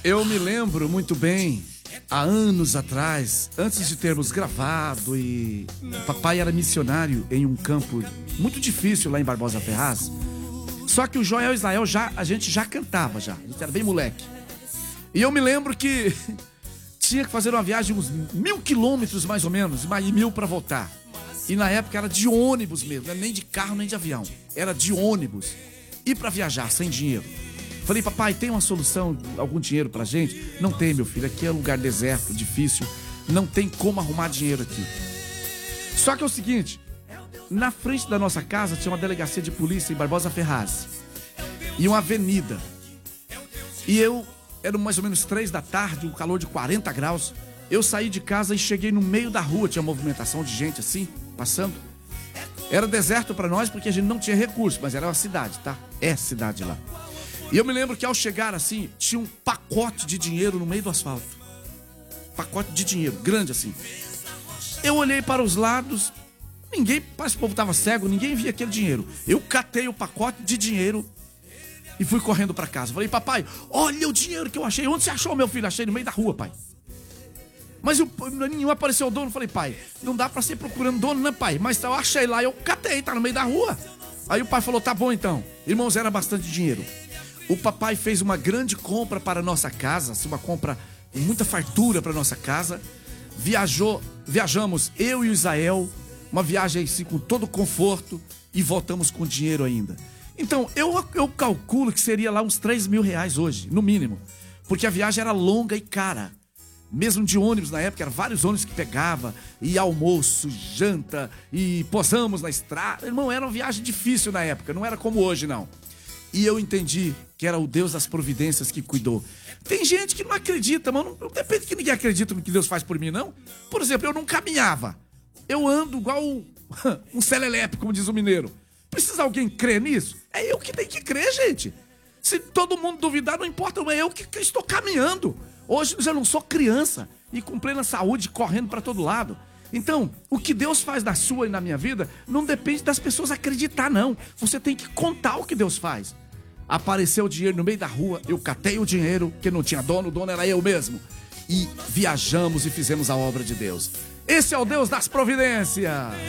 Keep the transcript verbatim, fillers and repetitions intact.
Eu me lembro muito bem, há anos atrás, antes de termos gravado, e o papai era missionário em um campo muito difícil lá em Barbosa Ferraz. Só que o Joel Israel, já, a gente já cantava já, a gente era bem moleque. E eu me lembro que tinha que fazer uma viagem uns mil quilômetros mais ou menos, mais mil para voltar. E na época era de ônibus mesmo, não era nem de carro nem de avião, era de ônibus. E para viajar sem dinheiro. Falei, papai, tem uma solução, algum dinheiro pra gente? Não tem, meu filho, aqui é um lugar deserto, difícil, não tem como arrumar dinheiro aqui. Só que é o seguinte, na frente da nossa casa tinha uma delegacia de polícia em Barbosa Ferraz e uma avenida. E eu, era mais ou menos três da tarde, um calor de quarenta graus, eu saí de casa e cheguei no meio da rua, tinha movimentação de gente assim, passando. Era deserto pra nós porque a gente não tinha recurso, mas era uma cidade, tá? É cidade lá. E eu me lembro que ao chegar assim, tinha um pacote de dinheiro no meio do asfalto. Pacote de dinheiro, grande assim. Eu olhei para os lados, ninguém, parece que o povo tava cego, ninguém via aquele dinheiro. Eu catei o pacote de dinheiro e fui correndo para casa. Falei, papai, olha o dinheiro que eu achei. Onde você achou, meu filho? Achei no meio da rua, pai. Mas eu, nenhum apareceu o dono. Falei, pai, não dá pra ser procurando dono, né, pai? Mas eu achei lá, eu catei, tá no meio da rua. Aí o pai falou, tá bom então. Irmãos, era bastante dinheiro. O papai fez uma grande compra para a nossa casa, uma compra com muita fartura para a nossa casa. Viajou, viajamos, eu e o Israel, uma viagem assim, com todo conforto, e voltamos com dinheiro ainda. Então, eu, eu calculo que seria lá uns três mil reais hoje, no mínimo. Porque a viagem era longa e cara. Mesmo de ônibus na época, eram vários ônibus que pegava, e almoço, janta, e posamos na estrada. Irmão, era uma viagem difícil na época, não era como hoje, não. E eu entendi que era o Deus das providências que cuidou. Tem gente que não acredita, mano. Não depende que ninguém acredita no que Deus faz por mim, não. Por exemplo, eu não caminhava. Eu ando igual um serelepe, como diz o mineiro. Precisa alguém crer nisso? É eu que tenho que crer, gente. Se todo mundo duvidar, não importa. É eu que, que estou caminhando. Hoje eu já não sou criança e com plena saúde, correndo para todo lado. Então, o que Deus faz na sua e na minha vida não depende das pessoas acreditar, não. Você tem que contar o que Deus faz. Apareceu o dinheiro no meio da rua, eu catei o dinheiro, que não tinha dono, o dono era eu mesmo. E viajamos e fizemos a obra de Deus. Esse é o Deus das providências.